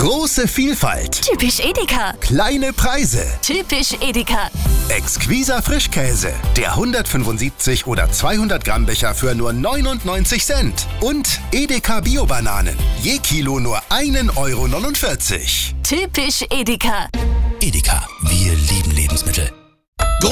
Große Vielfalt. Typisch Edeka. Kleine Preise. Typisch Edeka. Exquiser Frischkäse. Der 175 oder 200 Gramm Becher für nur 99 Cent. Und Edeka Bio-Bananen. Je Kilo nur 1,49 €. Typisch Edeka. Edeka, wir lieben Lebensmittel.